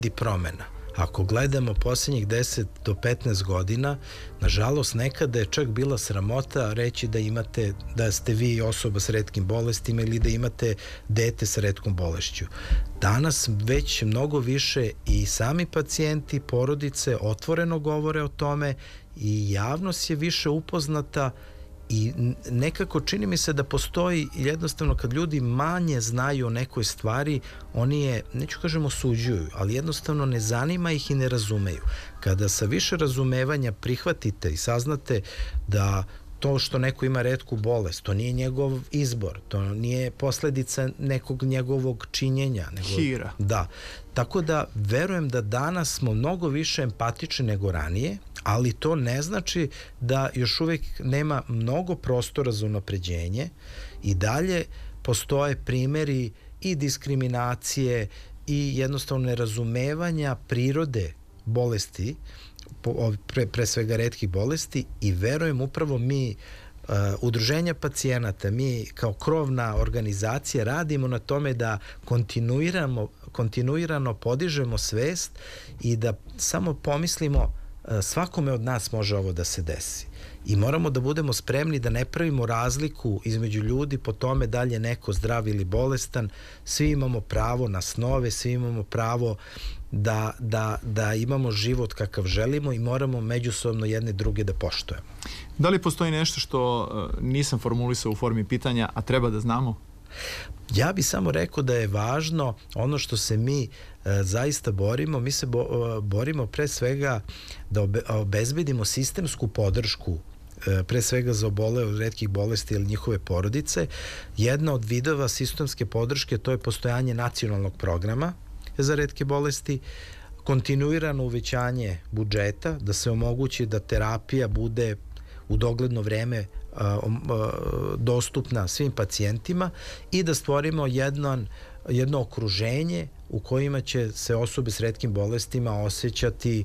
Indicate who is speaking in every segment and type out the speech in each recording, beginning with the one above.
Speaker 1: promena. Ako gledamo posljednjih 10 do 15 godina, nažalost nekada je čak bila sramota reći da ste vi osoba s retkim bolestima ili da imate dete s retkom bolešću. Danas već mnogo više i sami pacijenti, porodice otvoreno govore o tome i javnost je više upoznata i nekako čini mi se da postoji jednostavno kad ljudi manje znaju o nekoj stvari, oni je, neću kažem osuđuju, ali jednostavno ne zanima ih i ne razumeju. Kada sa više razumevanja prihvatite i saznate da to što neko ima retku bolest, to nije njegov izbor, to nije posledica nekog njegovog činjenja.
Speaker 2: Hira.
Speaker 1: Da. Tako da verujem da danas smo mnogo više empatični nego ranije, ali to ne znači da još uvijek nema mnogo prostora za unapređenje i dalje postoje primjeri i diskriminacije i jednostavno nerazumevanja prirode bolesti, pre svega retkih bolesti, i verujem upravo mi udruženja pacijenata, mi kao krovna organizacija radimo na tome da kontinuirano podižemo svest i da samo pomislimo svakome od nas može ovo da se desi. I moramo da budemo spremni da ne pravimo razliku između ljudi po tome da li je neko zdrav ili bolestan. Svi imamo pravo na snove, svi imamo pravo da imamo život kakav želimo i moramo međusobno jedne druge da poštujemo.
Speaker 2: Da li postoji nešto što nisam formulisao u formi pitanja, a treba da znamo?
Speaker 1: Ja bih samo rekao da je važno ono što se mi zaista borimo. Mi se borimo pre svega da obezbedimo sistemsku podršku pre svega za obole od retkih bolesti ili njihove porodice. Jedna od vidova sistemske podrške to je postojanje nacionalnog programa za retke bolesti, kontinuirano uvećanje budžeta, da se omogući da terapija bude u dogledno vreme dostupna svim pacijentima i da stvorimo jedno okruženje u kojima će se osobe s retkim bolestima osjećati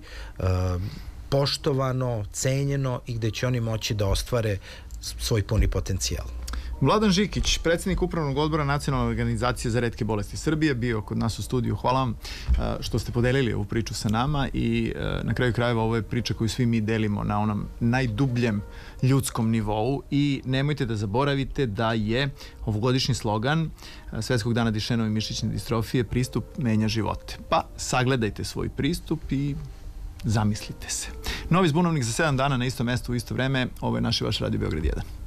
Speaker 1: poštovano, cenjeno i gde će oni moći da ostvare svoj puni potencijal.
Speaker 2: Vladan Žikić, predsjednik Upravnog odbora Nacionalne organizacije za retke bolesti Srbije, bio kod nas u studiju. Hvala vam što ste podelili ovu priču sa nama i na kraju krajeva ovo je priča koju svi mi delimo na onom najdubljem ljudskom nivou i nemojte da zaboravite da je ovogodišnji slogan Svetskog dana Dušenove mišićne distrofije pristup menja živote. Pa sagledajte svoj pristup i zamislite se. Novi Zbunovnik za 7 dana na istom mestu u isto vreme. Ovo je naš i vaš Radio Beograd 1.